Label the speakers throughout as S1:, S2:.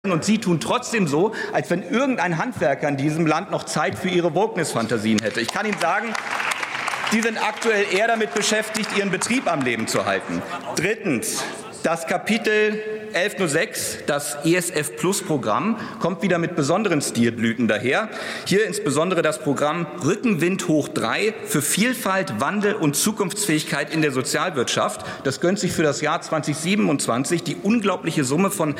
S1: Und Sie tun trotzdem so, als wenn irgendein Handwerker in diesem Land noch Zeit für Ihre Wokeness-Fantasien hätte. Ich kann Ihnen sagen, Sie sind aktuell eher damit beschäftigt, Ihren Betrieb am Leben zu halten. Drittens. Das Kapitel 1106, das ESF-Plus-Programm, kommt wieder mit besonderen Stilblüten daher. Hier insbesondere das Programm Rückenwind hoch 3 für Vielfalt, Wandel und Zukunftsfähigkeit in der Sozialwirtschaft. Das gönnt sich für das Jahr 2027 die unglaubliche Summe von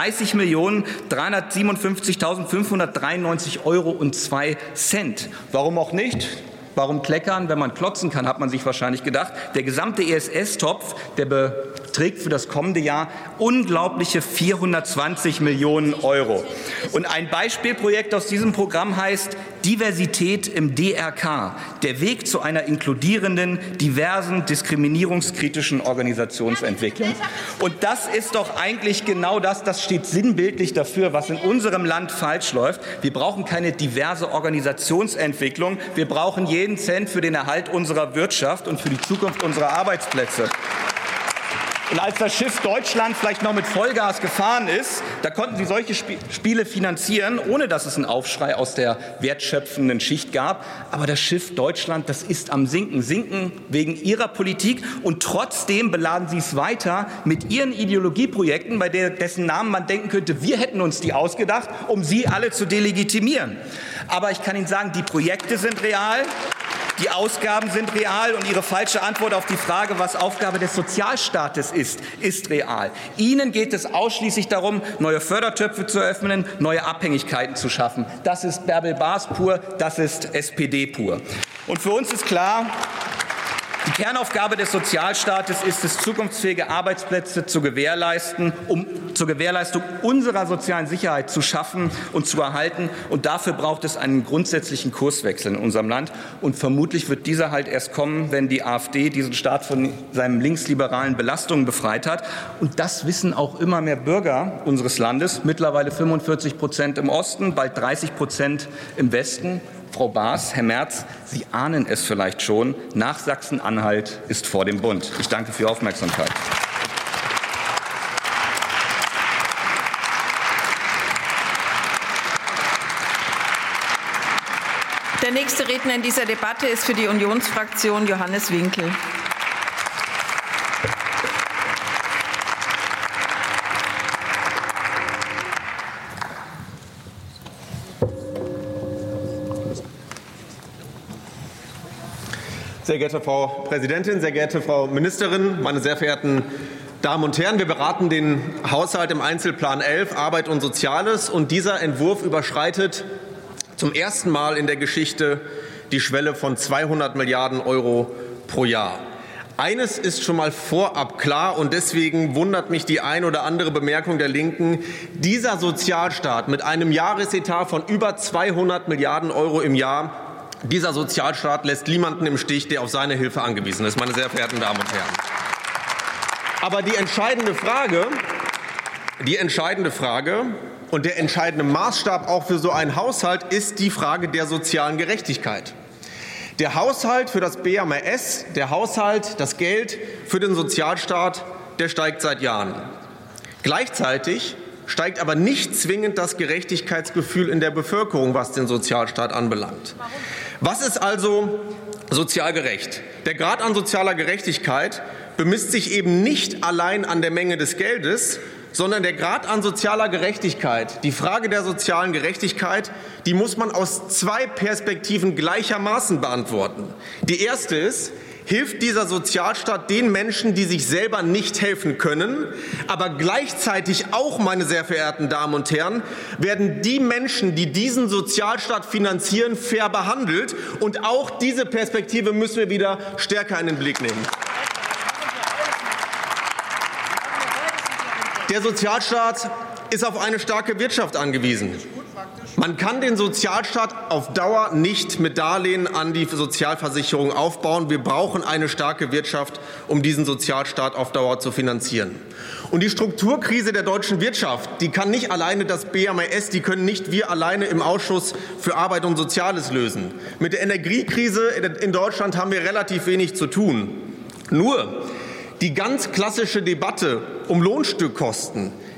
S1: 30.357.593,02 €. Warum auch nicht? Warum kleckern? Wenn man klotzen kann, hat man sich wahrscheinlich gedacht. Der gesamte ESS-Topf, der beträgt für das kommende Jahr unglaubliche 420 Millionen €. Und ein Beispielprojekt aus diesem Programm heißt Diversität im DRK, der Weg zu einer inkludierenden, diversen, diskriminierungskritischen Organisationsentwicklung. Und das ist doch eigentlich genau das steht sinnbildlich dafür, was in unserem Land falsch läuft. Wir brauchen keine diverse Organisationsentwicklung. Wir brauchen jeden Cent für den Erhalt unserer Wirtschaft und für die Zukunft unserer Arbeitsplätze. Und als das Schiff Deutschland vielleicht noch mit Vollgas gefahren ist, da konnten Sie solche Spiele finanzieren, ohne dass es einen Aufschrei aus der wertschöpfenden Schicht gab. Aber das Schiff Deutschland, das ist am Sinken. Sinken wegen Ihrer Politik. Und trotzdem beladen Sie es weiter mit Ihren Ideologieprojekten, bei dessen Namen man denken könnte, wir hätten uns die ausgedacht, um Sie alle zu delegitimieren. Aber ich kann Ihnen sagen, die Projekte sind real. Die Ausgaben sind real und Ihre falsche Antwort auf die Frage, was Aufgabe des Sozialstaates ist real. Ihnen geht es ausschließlich darum, neue Fördertöpfe zu öffnen, neue Abhängigkeiten zu schaffen. Das ist Bärbel Baas pur, das ist SPD pur. Und für uns ist klar, die Kernaufgabe des Sozialstaates ist es, zukunftsfähige Arbeitsplätze zu gewährleisten, um zur Gewährleistung unserer sozialen Sicherheit zu schaffen und zu erhalten. Und dafür braucht es einen grundsätzlichen Kurswechsel in unserem Land. Und vermutlich wird dieser halt erst kommen, wenn die AfD diesen Staat von seinen linksliberalen Belastungen befreit hat. Und das wissen auch immer mehr Bürger unseres Landes, mittlerweile 45% im Osten, bald 30% im Westen. Frau Baas, Herr Merz, Sie ahnen es vielleicht schon, nach Sachsen-Anhalt ist vor dem Bund. Ich danke für Ihre Aufmerksamkeit.
S2: Der nächste Redner in dieser Debatte ist für die Unionsfraktion Johannes Winkel.
S3: Sehr geehrte Frau Präsidentin, sehr geehrte Frau Ministerin, meine sehr verehrten Damen und Herren! Wir beraten den Haushalt im Einzelplan 11, Arbeit und Soziales. Und dieser Entwurf überschreitet zum ersten Mal in der Geschichte die Schwelle von 200 Milliarden € pro Jahr. Eines ist schon mal vorab klar, und deswegen wundert mich die ein oder andere Bemerkung der Linken. Dieser Sozialstaat mit einem Jahresetat von über 200 Milliarden € im Jahr, dieser Sozialstaat lässt niemanden im Stich, der auf seine Hilfe angewiesen ist, meine sehr verehrten Damen und Herren. Aber die entscheidende Frage und der entscheidende Maßstab auch für so einen Haushalt ist die Frage der sozialen Gerechtigkeit. Der Haushalt für das BMAS, der Haushalt, das Geld für den Sozialstaat, der steigt seit Jahren. Gleichzeitig steigt aber nicht zwingend das Gerechtigkeitsgefühl in der Bevölkerung, was den Sozialstaat anbelangt. Was ist also sozial gerecht? Der Grad an sozialer Gerechtigkeit bemisst sich eben nicht allein an der Menge des Geldes, sondern der Grad an sozialer Gerechtigkeit, die Frage der sozialen Gerechtigkeit, die muss man aus zwei Perspektiven gleichermaßen beantworten. Die erste ist: Hilft dieser Sozialstaat den Menschen, die sich selber nicht helfen können? Aber gleichzeitig auch, meine sehr verehrten Damen und Herren, werden die Menschen, die diesen Sozialstaat finanzieren, fair behandelt? Und auch diese Perspektive müssen wir wieder stärker in den Blick nehmen. Der Sozialstaat ist auf eine starke Wirtschaft angewiesen. Man kann den Sozialstaat auf Dauer nicht mit Darlehen an die Sozialversicherung aufbauen. Wir brauchen eine starke Wirtschaft, um diesen Sozialstaat auf Dauer zu finanzieren. Und die Strukturkrise der deutschen Wirtschaft, die kann nicht alleine das BMAS, die können nicht wir alleine im Ausschuss für Arbeit und Soziales lösen. Mit der Energiekrise in Deutschland haben wir relativ wenig zu tun. Nur die ganz klassische Debatte um Lohnstückkosten,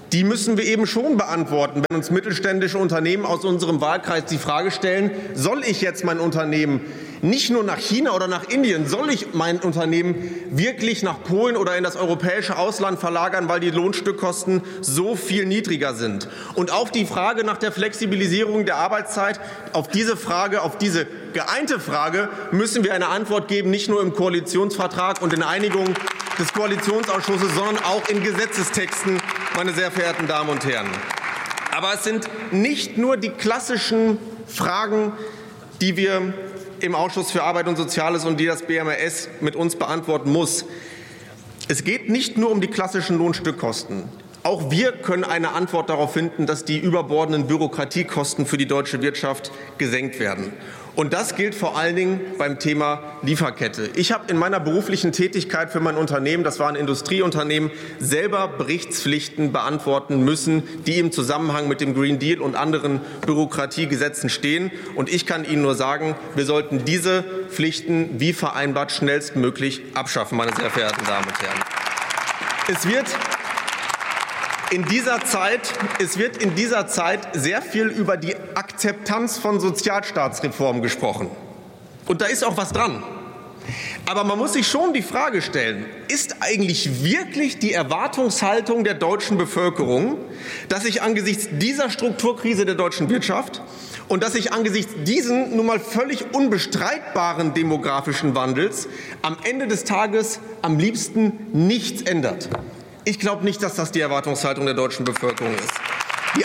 S3: die müssen wir eben schon beantworten, wenn uns mittelständische Unternehmen aus unserem Wahlkreis die Frage stellen, soll ich jetzt mein Unternehmen nicht nur nach China oder nach Indien, soll ich mein Unternehmen wirklich nach Polen oder in das europäische Ausland verlagern, weil die Lohnstückkosten so viel niedriger sind? Und auf die Frage nach der Flexibilisierung der Arbeitszeit, auf diese geeinte Frage müssen wir eine Antwort geben, nicht nur im Koalitionsvertrag und in Einigung des Koalitionsausschusses, sondern auch in Gesetzestexten, meine sehr verehrten Damen und Herren. Aber es sind nicht nur die klassischen Fragen, die wir im Ausschuss für Arbeit und Soziales und die das BMRS mit uns beantworten muss. Es geht nicht nur um die klassischen Lohnstückkosten. Auch wir können eine Antwort darauf finden, dass die überbordenden Bürokratiekosten für die deutsche Wirtschaft gesenkt werden. Und das gilt vor allen Dingen beim Thema Lieferkette. Ich habe in meiner beruflichen Tätigkeit für mein Unternehmen, das war ein Industrieunternehmen, selber Berichtspflichten beantworten müssen, die im Zusammenhang mit dem Green Deal und anderen Bürokratiegesetzen stehen. Und ich kann Ihnen nur sagen, wir sollten diese Pflichten wie vereinbart schnellstmöglich abschaffen, meine sehr verehrten Damen und Herren. Es wird in dieser Zeit sehr viel über die Akzeptanz von Sozialstaatsreformen gesprochen. Und da ist auch was dran. Aber man muss sich schon die Frage stellen, ist eigentlich wirklich die Erwartungshaltung der deutschen Bevölkerung, dass sich angesichts dieser Strukturkrise der deutschen Wirtschaft und dass sich angesichts diesen nun mal völlig unbestreitbaren demografischen Wandels am Ende des Tages am liebsten nichts ändert? Ich glaube nicht, dass das die Erwartungshaltung der deutschen Bevölkerung ist. Die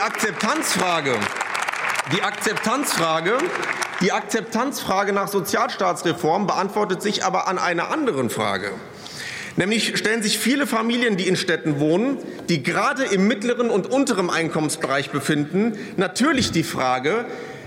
S3: Akzeptanzfrage nach Sozialstaatsreform beantwortet sich aber an einer anderen Frage. Nämlich stellen sich viele Familien, die in Städten wohnen, die gerade im mittleren und unteren Einkommensbereich befinden, natürlich die Frage,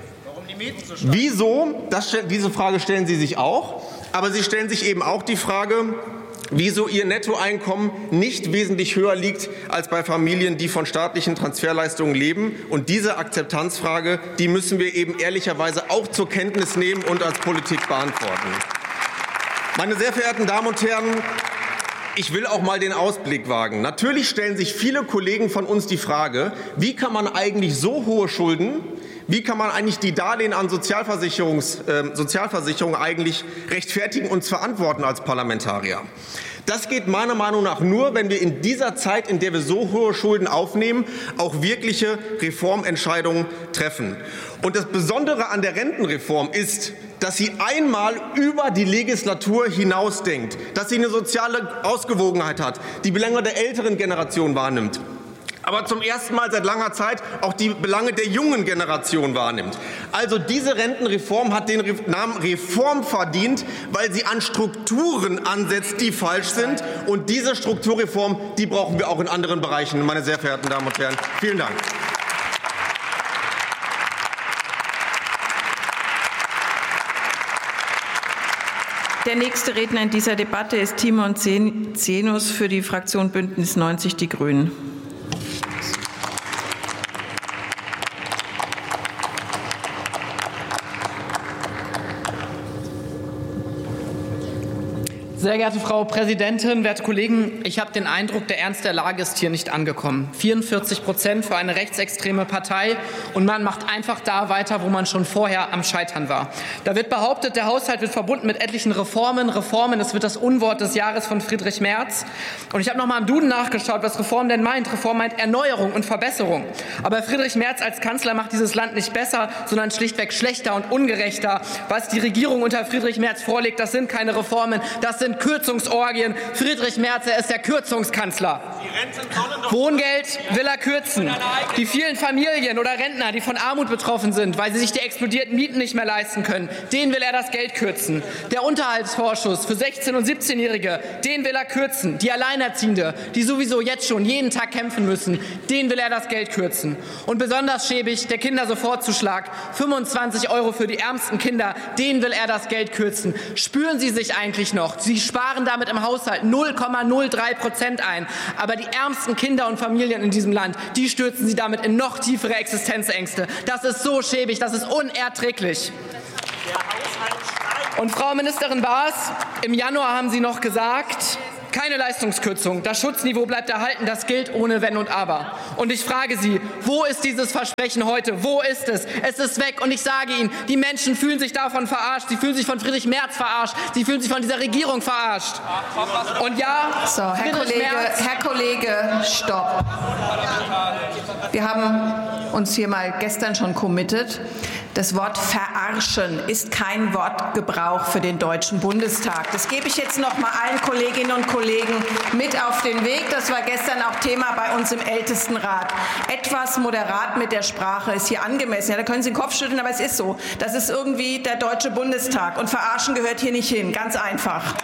S3: wieso, diese Frage stellen sie sich auch, aber sie stellen sich eben auch die Frage, wieso ihr Nettoeinkommen nicht wesentlich höher liegt als bei Familien, die von staatlichen Transferleistungen leben. Und diese Akzeptanzfrage, die müssen wir eben ehrlicherweise auch zur Kenntnis nehmen und als Politik beantworten. Meine sehr verehrten Damen und Herren, ich will auch mal den Ausblick wagen. Natürlich stellen sich viele Kollegen von uns die Frage, wie kann man eigentlich so hohe Schulden, wie kann man eigentlich die Darlehen an Sozialversicherungen eigentlich rechtfertigen und verantworten als Parlamentarier? Das geht meiner Meinung nach nur, wenn wir in dieser Zeit, in der wir so hohe Schulden aufnehmen, auch wirkliche Reformentscheidungen treffen. Und das Besondere an der Rentenreform ist, dass sie einmal über die Legislatur hinausdenkt, dass sie eine soziale Ausgewogenheit hat, die Belange der älteren Generation wahrnimmt, aber zum ersten Mal seit langer Zeit auch die Belange der jungen Generation wahrnimmt. Also diese Rentenreform hat den Namen Reform verdient, weil sie an Strukturen ansetzt, die falsch sind. Und diese Strukturreform, die brauchen wir auch in anderen Bereichen, meine sehr verehrten Damen und Herren. Vielen Dank.
S2: Der nächste Redner in dieser Debatte ist Timon Zenus für die Fraktion Bündnis 90 Die Grünen.
S4: Sehr geehrte Frau Präsidentin, werte Kollegen, ich habe den Eindruck, der Ernst der Lage ist hier nicht angekommen. 44% für eine rechtsextreme Partei und man macht einfach da weiter, wo man schon vorher am Scheitern war. Da wird behauptet, der Haushalt wird verbunden mit etlichen Reformen. Das wird das Unwort des Jahres von Friedrich Merz. Und ich habe noch mal im Duden nachgeschaut, was Reform denn meint. Reform meint Erneuerung und Verbesserung. Aber Friedrich Merz als Kanzler macht dieses Land nicht besser, sondern schlichtweg schlechter und ungerechter. Was die Regierung unter Friedrich Merz vorlegt, das sind keine Reformen, das sind Kürzungsorgien. Friedrich Merz, er ist der Kürzungskanzler. Wohngeld will er kürzen. Die vielen Familien oder Rentner, die von Armut betroffen sind, weil sie sich die explodierten Mieten nicht mehr leisten können, denen will er das Geld kürzen. Der Unterhaltsvorschuss für 16- und 17-Jährige, den will er kürzen. Die Alleinerziehende, die sowieso jetzt schon jeden Tag kämpfen müssen, denen will er das Geld kürzen. Und besonders schäbig, der Kindersofortzuschlag, 25 € für die ärmsten Kinder, denen will er das Geld kürzen. Spüren Sie sich eigentlich noch? Sie sparen damit im Haushalt 0,03% ein. Aber die ärmsten Kinder und Familien in diesem Land, die stürzen Sie damit in noch tiefere Existenzängste. Das ist so schäbig, das ist unerträglich. Und Frau Ministerin Baas, im Januar haben Sie noch gesagt, Keine Leistungskürzung. Das Schutzniveau bleibt erhalten. Das gilt ohne Wenn und Aber. Und ich frage Sie, wo ist dieses Versprechen heute? Wo ist es? Es ist weg. Und ich sage Ihnen, die Menschen fühlen sich davon verarscht. Sie fühlen sich von Friedrich Merz verarscht. Sie fühlen sich von dieser Regierung verarscht. Und ja,
S2: so, Herr Kollege, stopp. Wir haben uns hier mal gestern schon committed. Das Wort verarschen ist kein Wortgebrauch für den Deutschen Bundestag. Das gebe ich jetzt noch mal allen Kolleginnen und Kollegen mit auf den Weg. Das war gestern auch Thema bei uns im Ältestenrat. Etwas moderat mit der Sprache ist hier angemessen. Ja, da können Sie den Kopf schütteln, aber es ist so. Das ist irgendwie der Deutsche Bundestag. Und verarschen gehört hier nicht hin. Ganz einfach.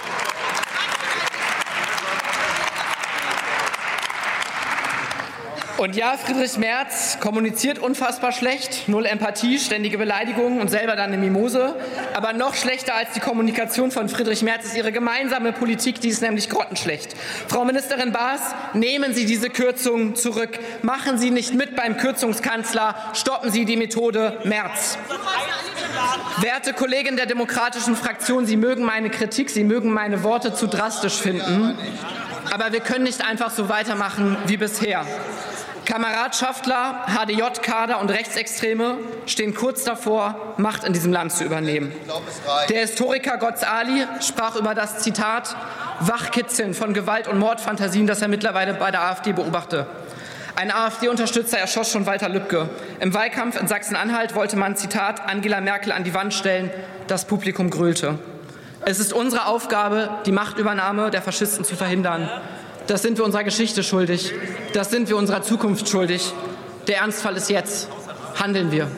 S4: Und ja, Friedrich Merz kommuniziert unfassbar schlecht, null Empathie, ständige Beleidigungen und selber dann eine Mimose. Aber noch schlechter als die Kommunikation von Friedrich Merz ist Ihre gemeinsame Politik, die ist nämlich grottenschlecht. Frau Ministerin Baas, nehmen Sie diese Kürzungen zurück. Machen Sie nicht mit beim Kürzungskanzler. Stoppen Sie die Methode Merz. Werte Kollegen der Demokratischen Fraktion, Sie mögen meine Kritik, Sie mögen meine Worte zu drastisch finden. Aber wir können nicht einfach so weitermachen wie bisher. Kameradschaftler, HDJ-Kader und Rechtsextreme stehen kurz davor, Macht in diesem Land zu übernehmen. Der Historiker Götz Ali sprach über das Zitat Wachkitzeln von Gewalt- und Mordfantasien, das er mittlerweile bei der AfD beobachte. Ein AfD-Unterstützer erschoss schon Walter Lübcke. Im Wahlkampf in Sachsen-Anhalt wollte man, Zitat, Angela Merkel an die Wand stellen. Das Publikum grölte. Es ist unsere Aufgabe, die Machtübernahme der Faschisten zu verhindern. Das sind wir unserer Geschichte schuldig. Das sind wir unserer Zukunft schuldig. Der Ernstfall ist jetzt. Handeln wir.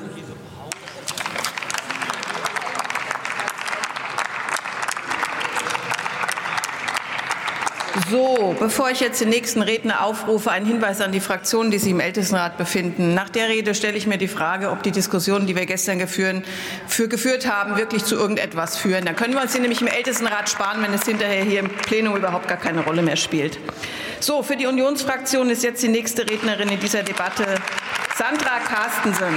S2: So, bevor ich jetzt den nächsten Redner aufrufe, ein Hinweis an die Fraktionen, die sich im Ältestenrat befinden. Nach der Rede stelle ich mir die Frage, ob die Diskussionen, die wir gestern geführt haben, wirklich zu irgendetwas führen. Dann können wir uns die nämlich im Ältestenrat sparen, wenn es hinterher hier im Plenum überhaupt gar keine Rolle mehr spielt. So, für die Unionsfraktion ist jetzt die nächste Rednerin in dieser Debatte Sandra Carstensen.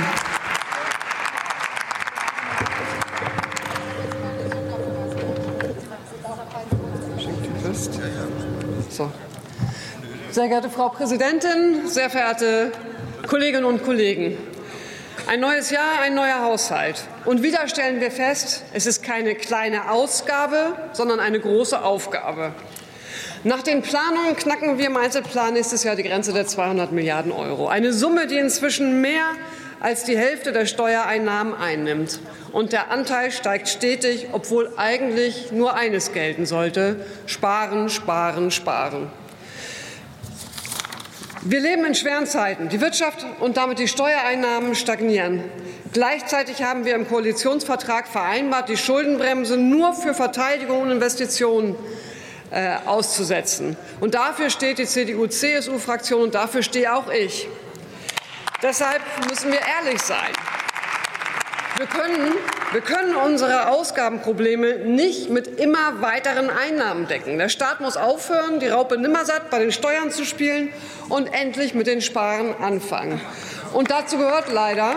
S5: So. Sehr geehrte Frau Präsidentin, sehr verehrte Kolleginnen und Kollegen! Ein neues Jahr, ein neuer Haushalt. Und wieder stellen wir fest, es ist keine kleine Ausgabe, sondern eine große Aufgabe. Nach den Planungen knacken wir im Einzelplan nächstes Jahr die Grenze der 200 Milliarden Euro. Eine Summe, die inzwischen mehr als die Hälfte der Steuereinnahmen einnimmt. Und der Anteil steigt stetig, obwohl eigentlich nur eines gelten sollte: Sparen, sparen, sparen. Wir leben in schweren Zeiten. Die Wirtschaft und damit die Steuereinnahmen stagnieren. Gleichzeitig haben wir im Koalitionsvertrag vereinbart, die Schuldenbremse nur für Verteidigung und Investitionen auszusetzen. Und dafür steht die CDU-CSU-Fraktion und dafür stehe auch ich. Deshalb müssen wir ehrlich sein. Wir können unsere Ausgabenprobleme nicht mit immer weiteren Einnahmen decken. Der Staat muss aufhören, die Raupe Nimmersatt bei den Steuern zu spielen und endlich mit den Sparen anfangen. Und dazu gehört leider,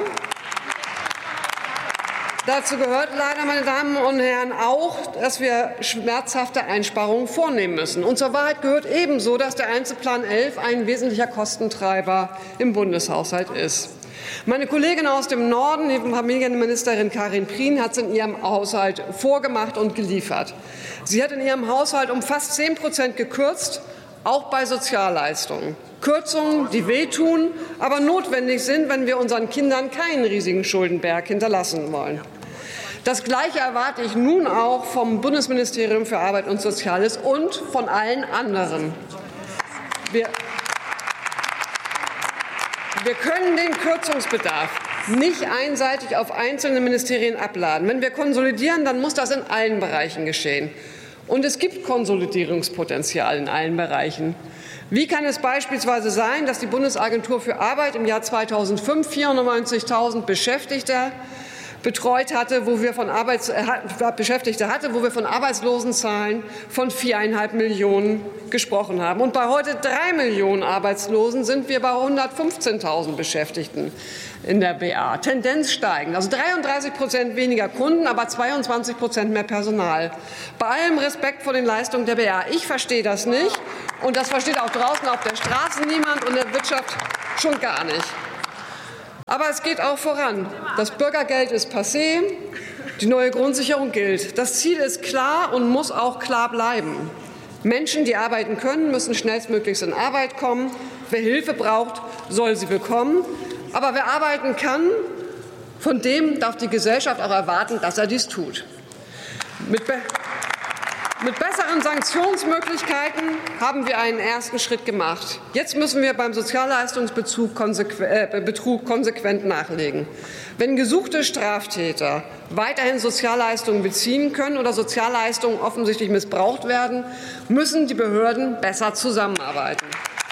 S5: meine Damen und Herren, auch, dass wir schmerzhafte Einsparungen vornehmen müssen. Und zur Wahrheit gehört ebenso, dass der Einzelplan 11 ein wesentlicher Kostentreiber im Bundeshaushalt ist. Meine Kollegin aus dem Norden, die Familienministerin Karin Prien, hat es in ihrem Haushalt vorgemacht und geliefert. Sie hat in ihrem Haushalt um fast 10% gekürzt, auch bei Sozialleistungen. Kürzungen, die wehtun, aber notwendig sind, wenn wir unseren Kindern keinen riesigen Schuldenberg hinterlassen wollen. Das Gleiche erwarte ich nun auch vom Bundesministerium für Arbeit und Soziales und von allen anderen. Wir können den Kürzungsbedarf nicht einseitig auf einzelne Ministerien abladen. Wenn wir konsolidieren, dann muss das in allen Bereichen geschehen. Und es gibt Konsolidierungspotenzial in allen Bereichen. Wie kann es beispielsweise sein, dass die Bundesagentur für Arbeit im Jahr 2005 94.000 Beschäftigte betreut hatte, wo wir von Beschäftigte hatte, wo wir von Arbeitslosenzahlen von 4,5 Millionen gesprochen haben. Und bei heute 3 Millionen Arbeitslosen sind wir bei 115.000 Beschäftigten in der BA. Tendenz steigend. Also 33% weniger Kunden, aber 22% mehr Personal. Bei allem Respekt vor den Leistungen der BA. Ich verstehe das nicht. Und das versteht auch draußen auf der Straße niemand und in der Wirtschaft schon gar nicht. Aber es geht auch voran. Das Bürgergeld ist passé, die neue Grundsicherung gilt. Das Ziel ist klar und muss auch klar bleiben. Menschen, die arbeiten können, müssen schnellstmöglichst in Arbeit kommen. Wer Hilfe braucht, soll sie bekommen. Aber wer arbeiten kann, von dem darf die Gesellschaft auch erwarten, dass er dies tut. Mit besseren Sanktionsmöglichkeiten haben wir einen ersten Schritt gemacht. Jetzt müssen wir beim Sozialleistungsbetrug konsequent nachlegen. Wenn gesuchte Straftäter weiterhin Sozialleistungen beziehen können oder Sozialleistungen offensichtlich missbraucht werden, müssen die Behörden besser zusammenarbeiten.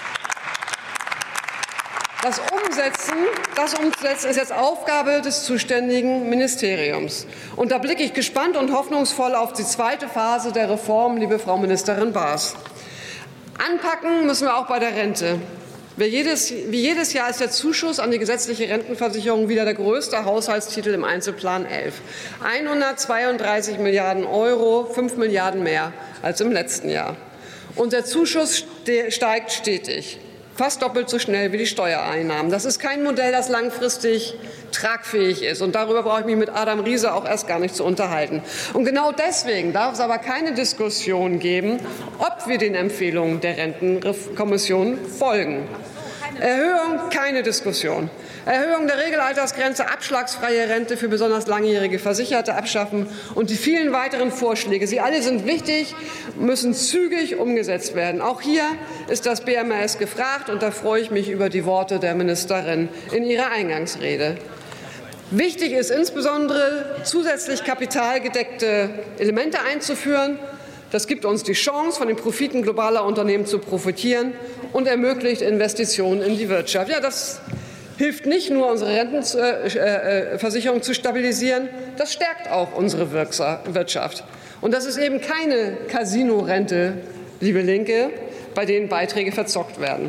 S5: Das Umsetzen ist jetzt Aufgabe des zuständigen Ministeriums. Und da blicke ich gespannt und hoffnungsvoll auf die zweite Phase der Reform, liebe Frau Ministerin Baas. Anpacken müssen wir auch bei der Rente. Wie jedes Jahr ist der Zuschuss an die gesetzliche Rentenversicherung wieder der größte Haushaltstitel im Einzelplan 11. 132 Milliarden Euro, 5 Milliarden mehr als im letzten Jahr. Und der Zuschuss steigt stetig. Fast doppelt so schnell wie die Steuereinnahmen. Das ist kein Modell, das langfristig tragfähig ist. Und darüber brauche ich mich mit Adam Riese auch erst gar nicht zu unterhalten. Und genau deswegen darf es aber keine Diskussion geben, ob wir den Empfehlungen der Rentenkommission folgen. Erhöhung, keine Diskussion. Erhöhung der Regelaltersgrenze, abschlagsfreie Rente für besonders langjährige Versicherte abschaffen und die vielen weiteren Vorschläge. Sie alle sind wichtig, müssen zügig umgesetzt werden. Auch hier ist das BMAS gefragt, und da freue ich mich über die Worte der Ministerin in ihrer Eingangsrede. Wichtig ist insbesondere, zusätzlich kapitalgedeckte Elemente einzuführen. Das gibt uns die Chance, von den Profiten globaler Unternehmen zu profitieren und ermöglicht Investitionen in die Wirtschaft. Ja, das hilft nicht nur, unsere Rentenversicherung zu stabilisieren, das stärkt auch unsere Wirtschaft. Und das ist eben keine Casino-Rente, liebe Linke, bei denen Beiträge verzockt werden.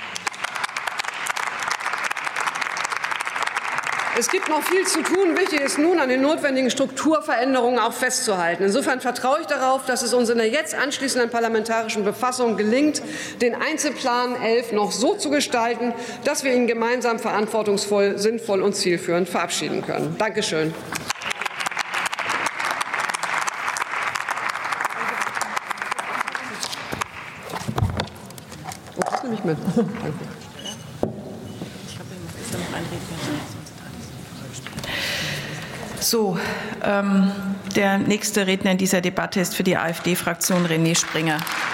S5: Es gibt noch viel zu tun. Wichtig ist nun, an den notwendigen Strukturveränderungen auch festzuhalten. Insofern vertraue ich darauf, dass es uns in der jetzt anschließenden parlamentarischen Befassung gelingt, den Einzelplan 11 noch so zu gestalten, dass wir ihn gemeinsam verantwortungsvoll, sinnvoll und zielführend verabschieden können. Dankeschön. Das nehme ich mit. Danke.
S2: So, der nächste Redner in dieser Debatte ist für die AfD-Fraktion René Springer.